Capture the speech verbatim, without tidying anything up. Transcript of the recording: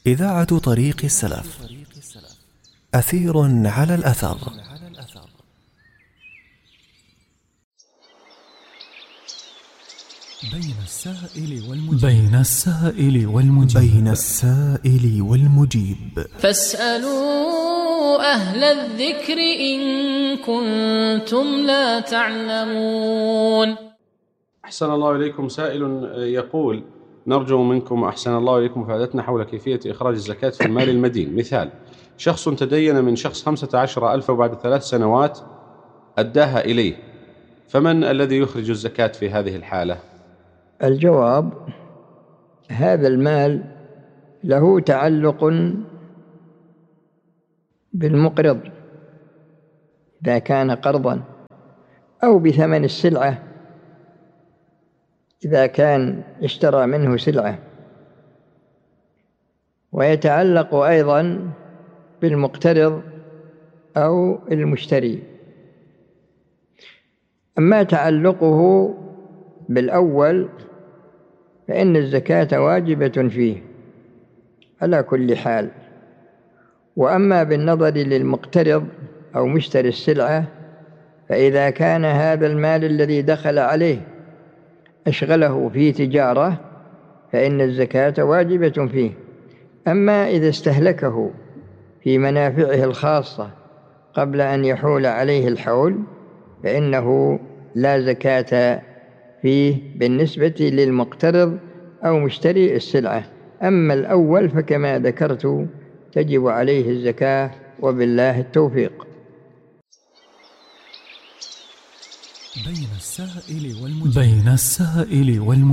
إذاعة طريق السلف، أثير على الأثر. بين السائل والمجيب بين السائل والمجيب بين السائل والمجيب فاسألوا أهل الذكر إن كنتم لا تعلمون. أحسن الله إليكم. سائل يقول: نرجو منكم أحسن الله إليكم مفادتنا حول كيفية إخراج الزكاة في المال المدين. مثال: شخص تدين من شخص خمسة عشر ألف وبعد ثلاث سنوات أداها إليه، فمن الذي يخرج الزكاة في هذه الحالة؟ الجواب: هذا المال له تعلق بالمقرض إذا كان قرضا، أو بثمن السلعة إذا كان اشترى منه سلعة، ويتعلق أيضا بالمقترض أو المشتري. أما تعلقه بالأول فإن الزكاة واجبة فيه على كل حال. وأما بالنظر للمقترض أو مشتري السلعة، فإذا كان هذا المال الذي دخل عليه أشغله في تجارة فإن الزكاة واجبة فيه. أما إذا استهلكه في منافعه الخاصة قبل أن يحول عليه الحول فإنه لا زكاة فيه بالنسبة للمقترض أو مشتري السلعة. أما الأول فكما ذكرت تجب عليه الزكاة، وبالله التوفيق. بين السائل والمجيب بين السائل والمجيب